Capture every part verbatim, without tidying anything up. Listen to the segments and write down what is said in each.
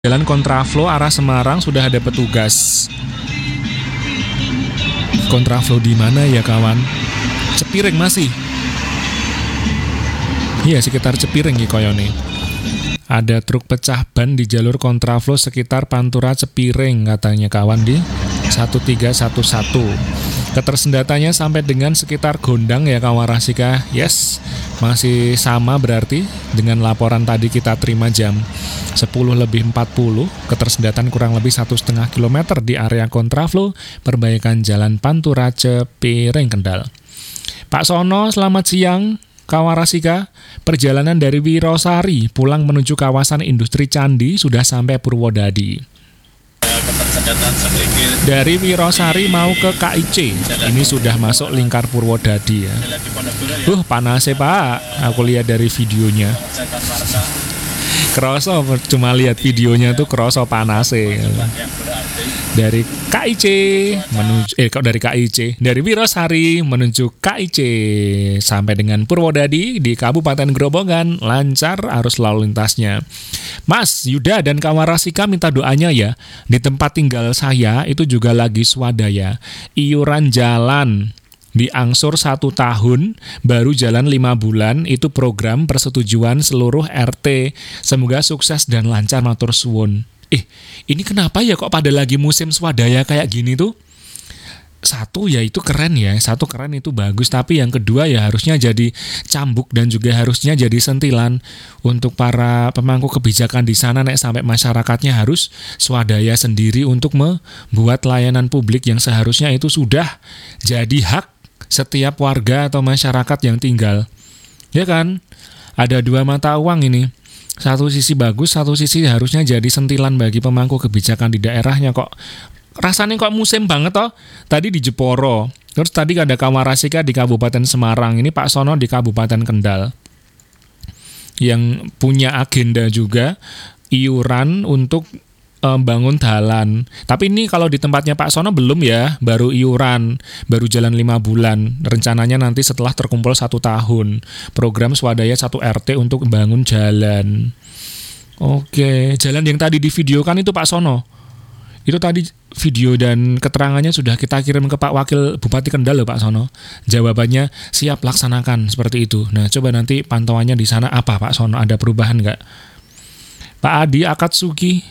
Jalan kontraflow arah Semarang sudah ada petugas. Kontraflow di mana ya kawan? Cepiring masih. Iya sekitar Cepiring ya koyone. Ada truk pecah ban di jalur kontraflow sekitar Pantura Cepiring katanya kawan di satu tiga satu satu. Ketersendatannya sampai dengan sekitar Gondang ya kawan Rasika. Yes, masih sama berarti dengan laporan tadi kita terima jam sepuluh lebih empat puluh. Ketersendatan kurang lebih satu koma lima kilometer di area kontraflow perbaikan Jalan Pantura Cepiring Kendal. Pak Sono, selamat siang. Kawarasika, perjalanan dari Wirosari pulang menuju kawasan industri Candi sudah sampai Purwodadi. Dari Wirosari mau ke K I C, ini sudah masuk lingkar Purwodadi ya. Uh, panas ya Pak, aku lihat dari videonya. Kroso cuma lihat videonya tuh kroso panas ya. Dari K I C menuju eh kok dari K I C dari Wirosari menuju K I C sampai dengan Purwodadi di Kabupaten Grobogan lancar arus lalu lintasnya. Mas Yuda dan kawan Rasika minta doanya ya. Di tempat tinggal saya itu juga lagi swadaya. Iuran jalan diangsur satu tahun, baru jalan lima bulan, itu program persetujuan seluruh R T. Semoga sukses dan lancar matur suwun. Eh, ini kenapa ya kok pada lagi musim swadaya kayak gini tuh? Satu ya itu keren ya, satu keren itu bagus, tapi yang kedua ya harusnya jadi cambuk dan juga harusnya jadi sentilan untuk para pemangku kebijakan di sana nek sampai masyarakatnya harus swadaya sendiri untuk membuat layanan publik yang seharusnya itu sudah jadi hak setiap warga atau masyarakat yang tinggal. Ya kan? Ada dua mata uang ini. Satu sisi bagus, satu sisi harusnya jadi sentilan bagi pemangku kebijakan di daerahnya kok. Rasanya kok musim banget toh. Tadi di Jeporo, terus tadi ada Kawarasika di Kabupaten Semarang, ini Pak Sono di Kabupaten Kendal. Yang punya agenda juga iuran untuk um, bangun jalan. Tapi ini kalau di tempatnya Pak Sono belum ya, baru iuran, baru jalan lima bulan. Rencananya nanti setelah terkumpul satu tahun. Program swadaya satu R T untuk bangun jalan. Oke, jalan yang tadi di video kan itu Pak Sono. Itu tadi video dan keterangannya sudah kita kirim ke Pak Wakil Bupati Kendal loh Pak Sono. Jawabannya siap laksanakan seperti itu. Nah coba nanti pantauannya di sana apa Pak Sono, ada perubahan nggak? Pak Adi Akatsuki.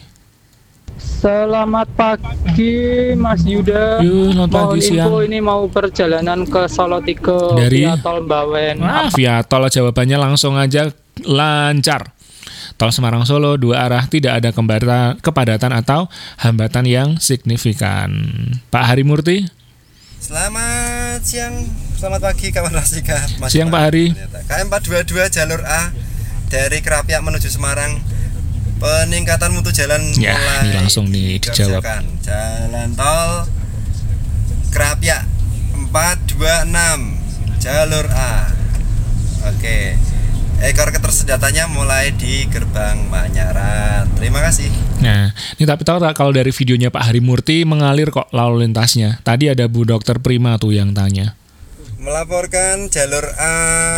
Selamat pagi Mas Yuda. Yuk, selamat pagi siang. Info ini mau perjalanan ke Solo tiga dari via tol Bawen. Ah, via tol jawabannya langsung aja lancar. Tol Semarang Solo dua arah tidak ada kepadatan atau hambatan yang signifikan. Pak Hari Murti. Selamat siang, selamat pagi kawan Rasika. Mas siang Pak Hari. K M empat dua dua jalur A dari Kerapiak menuju Semarang. Peningkatan mutu jalan ya, mulai ini langsung nih dijawab. Jalan tol Kerapiak empat dua enam jalur A. Oke. Ekor ketersendatannya mulai di gerbang Manyaran. Terima kasih. Nah, ini tapi tahu tak kalau dari videonya Pak Hari Murti mengalir kok lalu lintasnya. Tadi ada Bu Dokter Prima tuh yang tanya. Melaporkan jalur A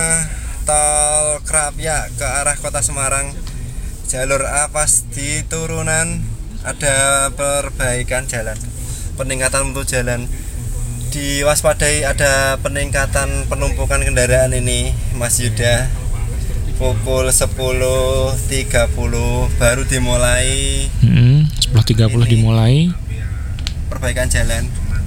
tol Kerapiak ke arah Kota Semarang. Jalur A pas di turunan ada perbaikan jalan, peningkatan untuk jalan. Diwaspadai ada peningkatan penumpukan kendaraan ini, Mas Yuda. Pukul sepuluh tiga puluh baru dimulai. Hmm, sepuluh tiga puluh dimulai. Perbaikan jalan.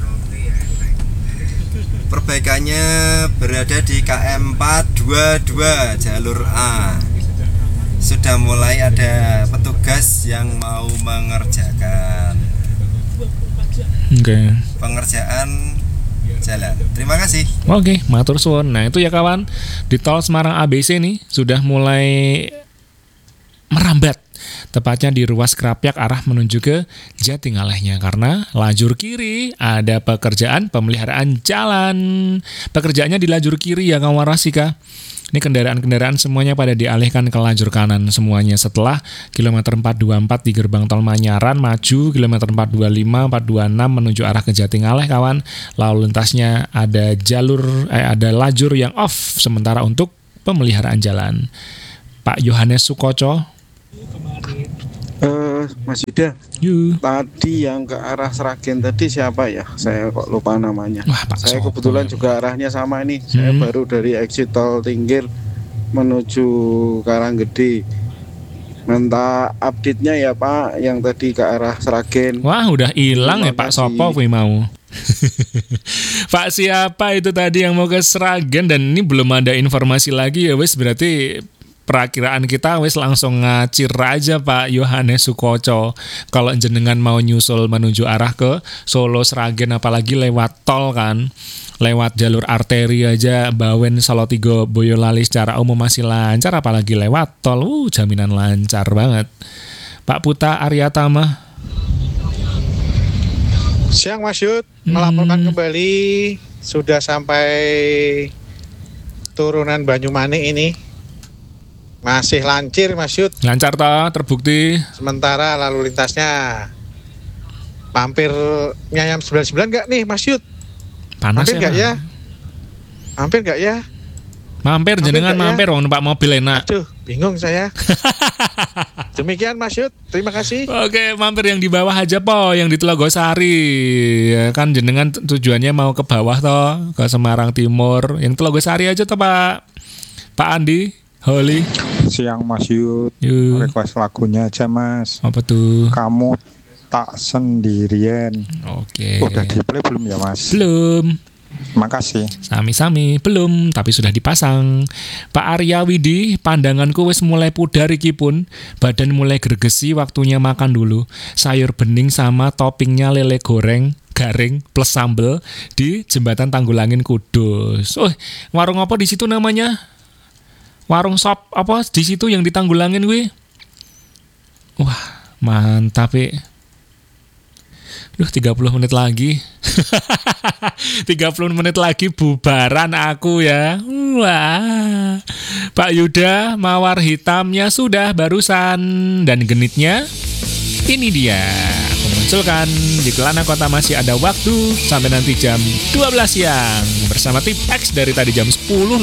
Perbaikannya berada di K M empat dua dua jalur A. Sudah mulai ada petugas yang mau mengerjakan. Oke. Okay. Pengerjaan jalan. Terima kasih. Oke, okay, matur suwun. Nah, itu ya kawan, di tol Semarang A B C nih sudah mulai merambat. Tepatnya di ruas Kerapiak arah menuju ke Jatingalehnya karena lajur kiri ada pekerjaan pemeliharaan jalan. Pekerjaannya di lajur kiri ya kawan Rasika. Ini kendaraan-kendaraan semuanya pada dialihkan ke lajur kanan semuanya setelah kilometer empat dua empat di gerbang tol Manyaran maju kilometer empat dua lima, empat dua enam menuju arah ke Jatingaleh kawan. Lalu lintasnya ada jalur eh, ada lajur yang off sementara untuk pemeliharaan jalan. Pak Yohanes Sukoco. Uh, Halo Mas Yuda. Yuk. Tadi yang ke arah Sragen tadi siapa ya? Saya kok lupa namanya. Wah, Pak Saya Sopo. kebetulan juga arahnya sama nih. Saya Hmm. baru dari exit tol Tinggir menuju Karanggede. Minta update-nya ya Pak, yang tadi ke arah Sragen. Wah, udah hilang ya Terima Pak kasih. Sopo kuwi mau. Pak siapa itu tadi yang mau ke Sragen dan ini belum ada informasi lagi ya wis, berarti perakiraan kita wis langsung ngacir aja Pak Yohanes Sukoco. Kalau jenengan mau nyusul menuju arah ke Solo Sragen, apalagi lewat tol kan, lewat jalur arteri aja Bawen Salatiga Boyolali secara umum masih lancar, apalagi lewat tol, uh, jaminan lancar banget. Pak Puta Aryatama. Siang Mas Yud, melaporkan Hmm. kembali sudah sampai turunan Banyumani ini. Masih lancir Mas Yud, Lancar toh, terbukti. sementara lalu lintasnya mampir Nyayam sembilan puluh sembilan nggak nih Mas Yud? Panas Mampir ya, nggak Bang. ya? Mampir nggak ya? Mampir, Mampir jenengan nggak ya? mampir wong numpak mobil enak. Aduh, bingung saya. Demikian Mas Yud, terima kasih. Oke, mampir yang di bawah aja po, yang di Telogosari. Ya, kan jenengan tujuannya mau ke bawah toh, ke Semarang Timur. Yang Telogosari aja toh Pak. Pak Andi, Holly. Siang Mas Yud, Yuk. request lagunya aja Mas. Apa tuh? Kamu tak sendirian. Oke. Udah di play belum ya Mas? Belum. Makasih. Sami-sami, belum, tapi sudah dipasang. Pak Arya Widi, pandanganku wis mulai pudar iki pun. Badan mulai gregesi, waktunya makan dulu. Sayur bening sama toppingnya lele goreng garing plus sambel di Jembatan Tanggulangin Kudus. Oh, warung apa di situ namanya? Warung sop apa di situ yang di Tanggulangin gue? Wah, mantap ya. Duh, tiga puluh menit lagi. tiga puluh menit lagi bubaran aku ya. Wah. Pak Yuda, mawar hitamnya sudah barusan. Dan genitnya, ini dia. Aku munculkan di Kelana Kota masih ada waktu sampai nanti jam dua belas siang. Bersama tim X dari tadi jam sepuluh